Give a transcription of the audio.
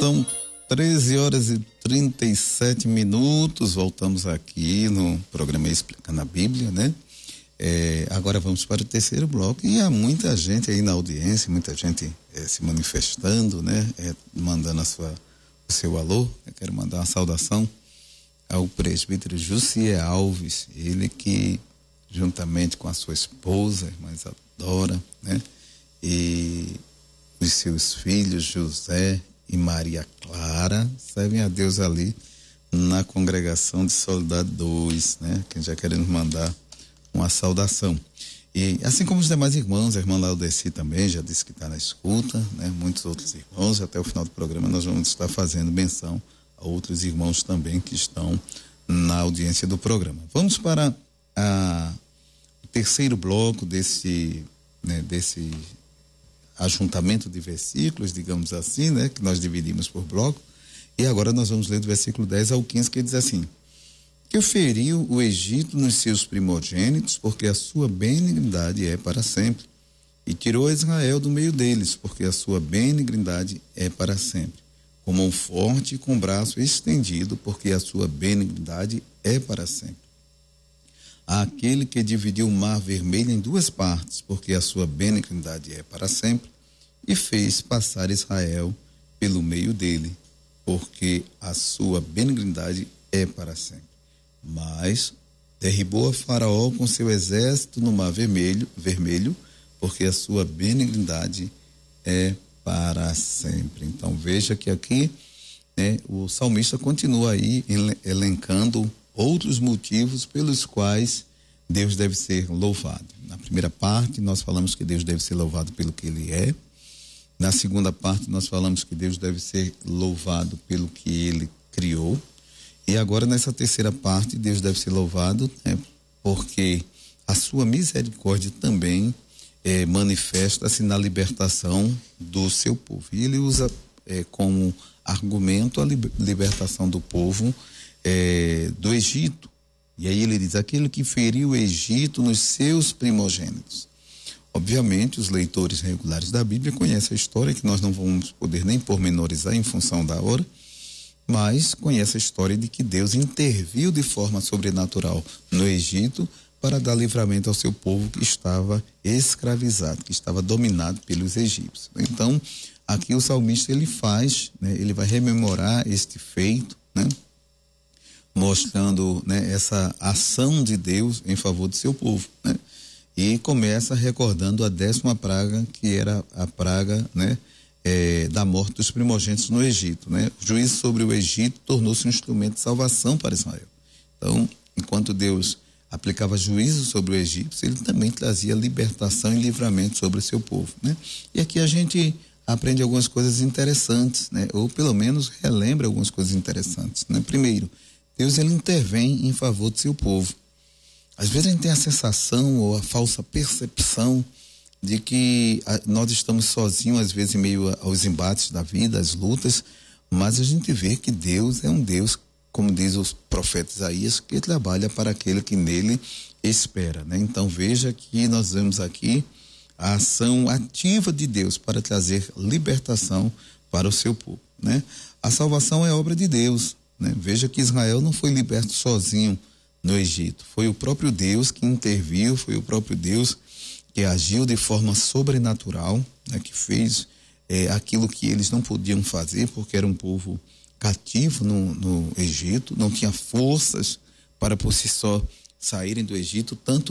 São 13h37. Voltamos aqui no programa Explicando a Bíblia, né? Agora vamos para o terceiro bloco e há muita gente aí na audiência, muita gente se manifestando, né? Mandando o seu alô. Eu quero mandar uma saudação ao presbítero Jussier Alves, ele que juntamente com a sua esposa, a irmã Isadora, né? E os seus filhos José e Maria Clara servem a Deus ali na congregação de Soledade 2, né? Que já queremos mandar uma saudação. E assim como os demais irmãos, a irmã Laudeci também já disse que está na escuta, né? Muitos outros irmãos, até o final do programa nós vamos estar fazendo menção a outros irmãos também que estão na audiência do programa. Vamos para o terceiro bloco desse ajuntamento de versículos, digamos assim, né? Que nós dividimos por bloco. E agora nós vamos ler do versículo 10 ao 15, que diz assim: que feriu o Egito nos seus primogênitos, porque a sua benignidade é para sempre. E tirou Israel do meio deles, porque a sua benignidade é para sempre. Com mão forte e com braço estendido, porque a sua benignidade é para sempre. Àquele que dividiu o mar vermelho em duas partes, porque a sua benignidade é para sempre, e fez passar Israel pelo meio dele, porque a sua benignidade é para sempre. Mas derribou a Faraó com seu exército no mar vermelho, porque a sua benignidade é para sempre. Então veja que aqui, né, o salmista continua aí elencando outros motivos pelos quais Deus deve ser louvado. Na primeira parte nós falamos que Deus deve ser louvado pelo que ele é. Na segunda parte nós falamos que Deus deve ser louvado pelo que ele criou. E agora nessa terceira parte Deus deve ser louvado, né, porque a sua misericórdia também manifesta-se na libertação do seu povo. E ele usa como argumento a libertação do povo do Egito. E aí ele diz: aquele que feriu o Egito nos seus primogênitos. Obviamente os leitores regulares da Bíblia conhecem a história, que nós não vamos poder nem pormenorizar em função da hora, mas conhece a história de que Deus interviu de forma sobrenatural no Egito para dar livramento ao seu povo que estava escravizado, que estava dominado pelos egípcios. Então, aqui o salmista ele vai rememorar este feito, né? Mostrando, né, essa ação de Deus em favor do seu povo, né? E começa recordando a 10ª praga, que era a praga, né, da morte dos primogênitos no Egito, né? O juízo sobre o Egito tornou-se um instrumento de salvação para Israel. Então, enquanto Deus aplicava juízo sobre o Egito, ele também trazia libertação e livramento sobre o seu povo, né? E aqui a gente aprende algumas coisas interessantes, né? Ou pelo menos relembra algumas coisas interessantes, né? Primeiro, Deus ele intervém em favor do seu povo. Às vezes a gente tem a sensação ou a falsa percepção de que nós estamos sozinhos, às vezes em meio aos embates da vida, às lutas, mas a gente vê que Deus é um Deus, como diz o profeta Isaías, que trabalha para aquele que nele espera, né? Então veja que nós vemos aqui a ação ativa de Deus para trazer libertação para o seu povo, né? A salvação é obra de Deus, né? Veja que Israel não foi liberto sozinho no Egito, foi o próprio Deus que interviu, foi o próprio Deus que agiu de forma sobrenatural, né, que fez aquilo que eles não podiam fazer, porque era um povo cativo no Egito, não tinha forças para por si só saírem do Egito, tanto